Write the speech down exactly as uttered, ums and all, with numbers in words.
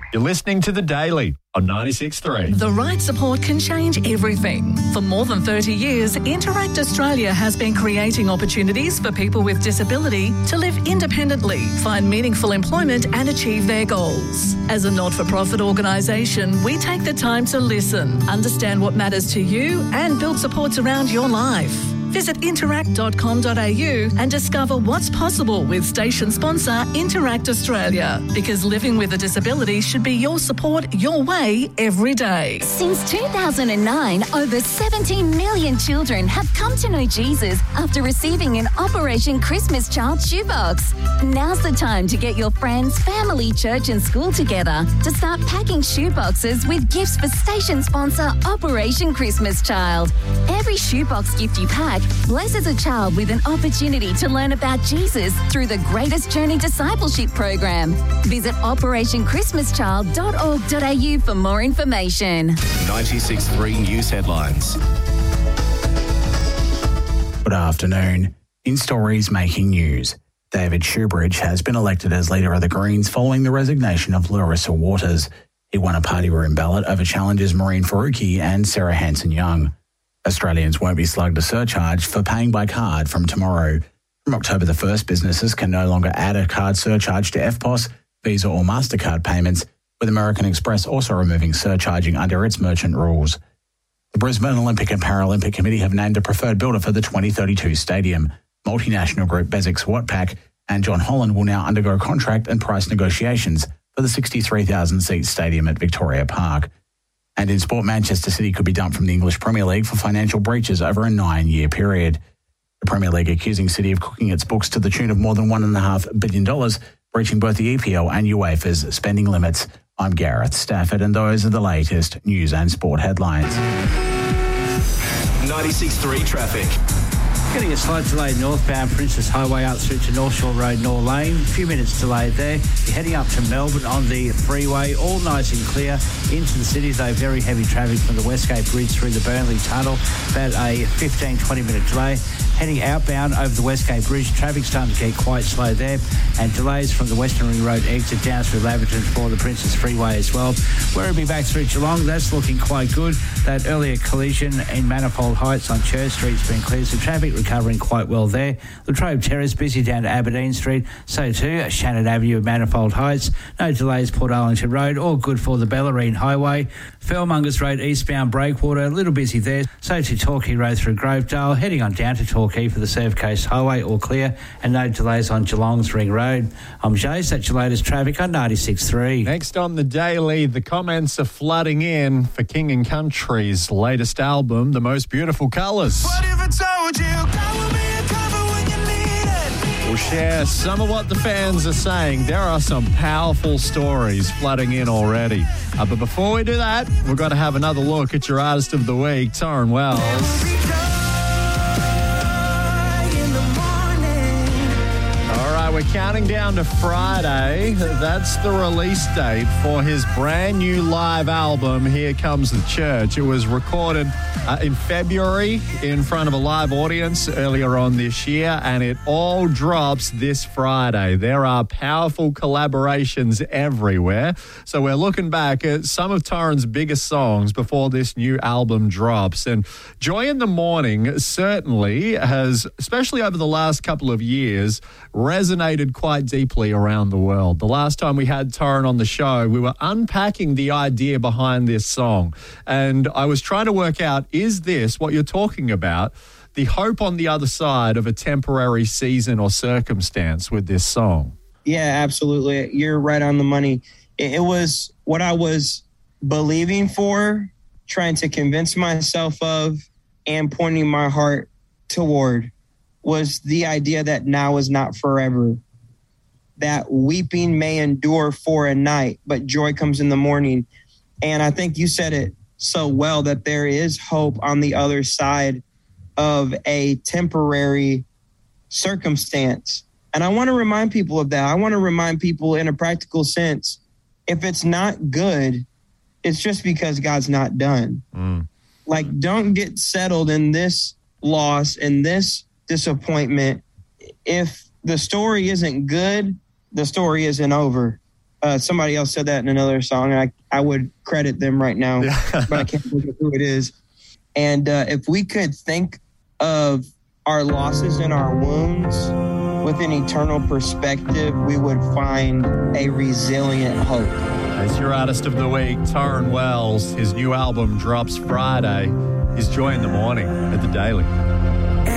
You're listening to The Daily on ninety-six point three. The right support can change everything. For more than thirty years, Interact Australia has been creating opportunities for people with disability to live independently, find meaningful employment and achieve their goals. As a not-for-profit organisation, we take the time to listen, understand what matters to you and build supports around your life. Visit interact dot com dot a u and discover what's possible with station sponsor Interact Australia. Because living with a disability should be your support, your way, every day. Since two thousand nine, over seventeen million children have come to know Jesus after receiving an Operation Christmas Child shoebox. Now's the time to get your friends, family, church and school together to start packing shoeboxes with gifts for station sponsor Operation Christmas Child. Every shoebox gift you pack blesses a child with an opportunity to learn about Jesus through the Greatest Journey Discipleship Program. Visit operation christmas child dot org dot a u for more information. ninety-six point three News Headlines. Good afternoon. In stories making news, David Shoebridge has been elected as leader of the Greens following the resignation of Larissa Waters. He won a party room ballot over challengers Maureen Faruqi and Sarah Hanson-Young. Australians won't be slugged a surcharge for paying by card from tomorrow. From October the first, businesses can no longer add a card surcharge to F P O S, Visa or MasterCard payments, with American Express also removing surcharging under its merchant rules. The Brisbane Olympic and Paralympic Committee have named a preferred builder for the twenty thirty-two stadium. Multinational group Bezeq Watpac and John Holland will now undergo contract and price negotiations for the sixty-three thousand seat stadium at Victoria Park. And in sport, Manchester City could be dumped from the English Premier League for financial breaches over a nine-year period. The Premier League accusing City of cooking its books to the tune of more than one point five billion dollars, breaching both the E P L and UEFA's spending limits. I'm Gareth Stafford, and those are the latest news and sport headlines. ninety-six point three traffic. Getting a slight delay northbound Princess Highway up through to North Shore Road, Nor Lane. A few minutes delayed there. You're heading up to Melbourne on the freeway, all nice and clear. Into the city, though, very heavy traffic from the Westgate Bridge through the Burnley Tunnel. About a fifteen, twenty minute delay. Heading outbound over the Westgate Bridge, traffic starting to get quite slow there, and delays from the Western Ring Road exit down through Laverton for the Princess Freeway as well. Werribee back through Geelong, that's looking quite good. That earlier collision in Manifold Heights on Church Street's been cleared, so traffic recovering quite well there. Latrobe Terrace busy down to Aberdeen Street, so too Shannon Avenue, Manifold Heights. No delays Port Arlington Road, all good for the Bellarine Highway. Fellmongers Road eastbound Breakwater, a little busy there, so to Torquay Road through Grovedale, heading on down to Torquay for the Surf Coast Highway, all clear, and no delays on Geelong's Ring Road. I'm Jace, that's your latest traffic on ninety-six point three. Next on The Daily, the comments are flooding in for King and Country's latest album, The Most Beautiful Colours. What if I told you God will be a cover when you need it? We'll share some of what the fans are saying. There are some powerful stories flooding in already. Uh, but before we do that, we've got to have another look at your Artist of the Week, Torrin Wells. We're counting down to Friday. That's the release date for his brand new live album, Here Comes the Church. It was recorded uh, in February in front of a live audience earlier on this year, and it all drops this Friday. There are powerful collaborations everywhere. So we're looking back at some of Torrin's biggest songs before this new album drops. And Joy in the Morning certainly has, especially over the last couple of years, resonated quite deeply around the world. The last time we had Torrin on the show, we were unpacking the idea behind this song. And I was trying to work out, is this what you're talking about? The hope on the other side of a temporary season or circumstance with this song? Yeah, absolutely. You're right on the money. It, it was what I was believing for, trying to convince myself of, and pointing my heart toward, was the idea that now is not forever, that weeping may endure for a night, but joy comes in the morning. And I think you said it so well, that there is hope on the other side of a temporary circumstance. And I want to remind people of that. I want to remind people in a practical sense, if it's not good, it's just because God's not done. Mm. Like, don't get settled in this loss and this disappointment. If the story isn't good, the story isn't over. Uh, somebody else said that in another song, and I, I would credit them right now, but I can't think of who it is. And uh, if we could think of our losses and our wounds with an eternal perspective, we would find a resilient hope. As your artist of the week, Torrin Wells, his new album drops Friday. Is Joy in the Morning at the Daily.